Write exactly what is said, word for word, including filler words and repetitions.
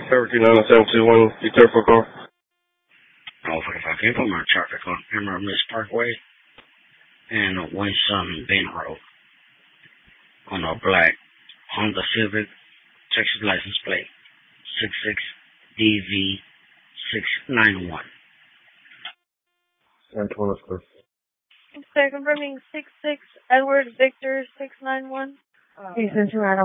thirteen nine seven two one, be careful call. Oh, forty-five, can you put my traffic on Emerald Mills Parkway and Winston Bend Road on a black Honda Civic, Texas license plate six six D V six nine one. Antoine, please. Okay, confirming six six Edward Victor six nine one. He sent you out